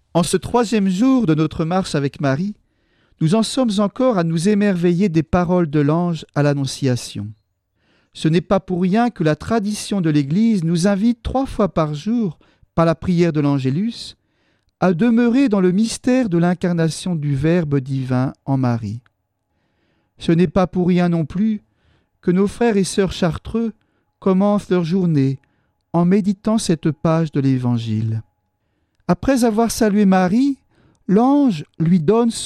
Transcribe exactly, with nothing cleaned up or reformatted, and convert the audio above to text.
En ce troisième jour de notre marche avec Marie, nous en sommes encore à nous émerveiller des paroles de l'ange à l'Annonciation. Ce n'est pas pour rien que la tradition de l'Église nous invite trois fois par jour, par la prière de l'Angélus, à demeurer dans le mystère de l'incarnation du Verbe divin en Marie. Ce n'est pas pour rien non plus que nos frères et sœurs chartreux commencent leur journée en méditant cette page de l'Évangile. Après avoir salué Marie, l'ange lui donne